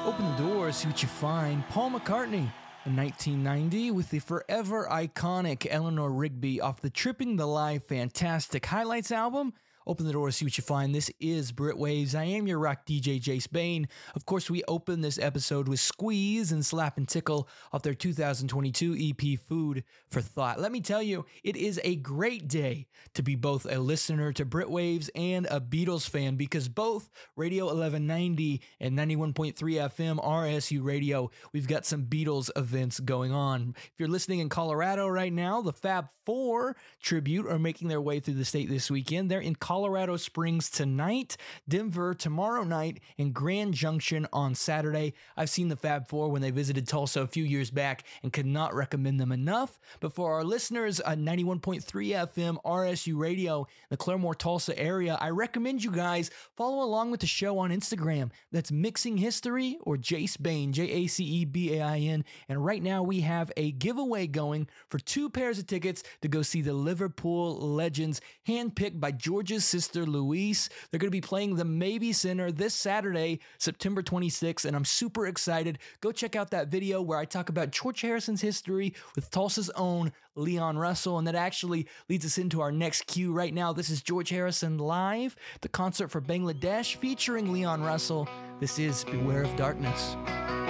Open the door, see what you find. Paul McCartney in 1990 with the forever iconic Eleanor Rigby off the Tripping the Live Fantastic Highlights album. Open the door, see what you find. This is Brit Waves. I am your rock DJ, Jace Bain. Of course, we open this episode with Squeeze and Slap and Tickle off their 2022 EP, Food for Thought. Let me tell you, it is a great day to be both a listener to Brit Waves and a Beatles fan, because both Radio 1190 and 91.3 FM RSU Radio, we've got some Beatles events going on. If you're listening in Colorado right now, the Fab Four tribute are making their way through the state this weekend. They're in Colorado Springs tonight, Denver tomorrow night, and Grand Junction on Saturday. I've seen the Fab Four when they visited Tulsa a few years back and could not recommend them enough. But for our listeners on 91.3 FM RSU Radio, the Claremore, Tulsa area, I recommend you guys follow along with the show on Instagram. That's Mixing History or Jace Bain, Jacebain. And right now we have a giveaway going for 2 pairs of tickets to go see the Liverpool Legends, handpicked by George's sister Louise. They're going to be playing the Maybe Center this Saturday, September 26th, and I'm super excited. Go check out that video where I talk about George Harrison's history with Tulsa's own Leon Russell, and that actually leads us into our next cue right now. This is George Harrison live, the concert for Bangladesh featuring Leon Russell. This is Beware of Darkness.